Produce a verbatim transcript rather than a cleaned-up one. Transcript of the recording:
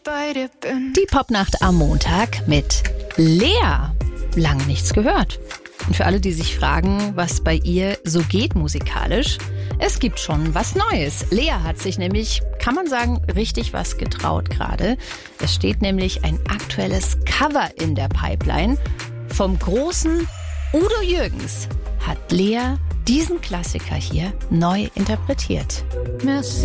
bei dir bin. Die Popnacht am Montag mit Lea. Lange nichts gehört. Und für alle, die sich fragen, was bei ihr so geht musikalisch, es gibt schon was Neues. Lea hat sich nämlich, kann man sagen, richtig was getraut gerade. Es steht nämlich ein aktuelles Cover in der Pipeline. Vom großen Udo Jürgens hat Lea diesen Klassiker hier neu interpretiert. Merci.